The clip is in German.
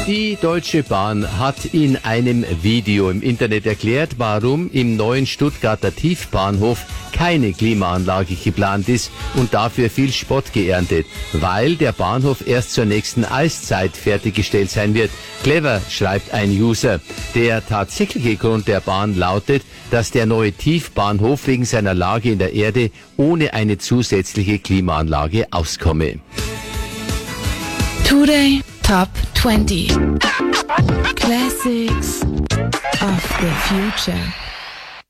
Die Deutsche Bahn hat in einem Video im Internet erklärt, warum im neuen Stuttgarter Tiefbahnhof keine Klimaanlage geplant ist und dafür viel Spott geerntet, weil der Bahnhof erst zur nächsten Eiszeit fertiggestellt sein wird. Clever, schreibt ein User. Der tatsächliche Grund der Bahn lautet, dass der neue Tiefbahnhof wegen seiner Lage in der Erde ohne eine zusätzliche Klimaanlage auskomme. Today Top 20 Classics of the Future.